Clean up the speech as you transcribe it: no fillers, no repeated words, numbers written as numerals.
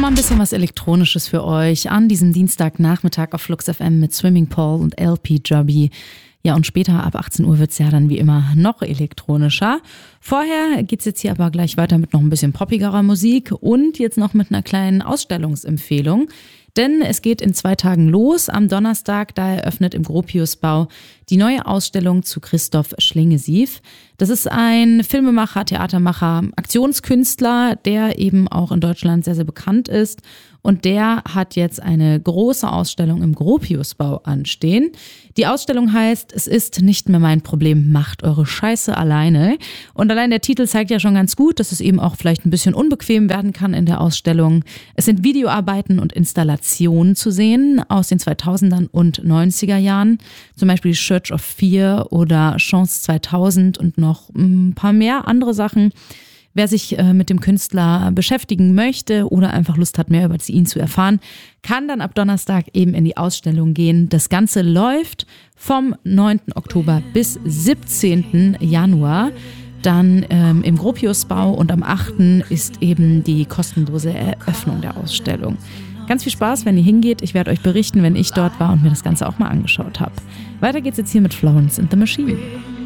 Nochmal ein bisschen was Elektronisches für euch an diesem Dienstagnachmittag auf Flux FM mit Swimming Pool und LP Jobby. Ja, und später ab 18 Uhr wird's ja dann wie immer noch elektronischer. Vorher geht's jetzt hier aber gleich weiter mit noch ein bisschen poppigerer Musik und jetzt noch mit einer kleinen Ausstellungsempfehlung. Denn es geht in 2 Tagen los. Am Donnerstag, da eröffnet im Gropiusbau die neue Ausstellung zu Christoph Schlingensief. Das ist ein Filmemacher, Theatermacher, Aktionskünstler, der eben auch in Deutschland sehr, sehr bekannt ist. Und der hat jetzt eine große Ausstellung im Gropiusbau anstehen. Die Ausstellung heißt, es ist nicht mehr mein Problem, macht eure Scheiße alleine. Und allein der Titel zeigt ja schon ganz gut, dass es eben auch vielleicht ein bisschen unbequem werden kann in der Ausstellung. Es sind Videoarbeiten und Installationen zu sehen aus den 2000ern und 90er Jahren. Zum Beispiel Church of Fear oder Chance 2000 und noch ein paar mehr andere Sachen. Wer sich mit dem Künstler beschäftigen möchte oder einfach Lust hat, mehr über ihn zu erfahren, kann dann ab Donnerstag eben in die Ausstellung gehen. Das Ganze läuft vom 9. Oktober bis 17. Januar. Dann im Gropiusbau und am 8. ist eben die kostenlose Eröffnung der Ausstellung. Ganz viel Spaß, wenn ihr hingeht. Ich werde euch berichten, wenn ich dort war und mir das Ganze auch mal angeschaut habe. Weiter geht's jetzt hier mit Florence and the Machine.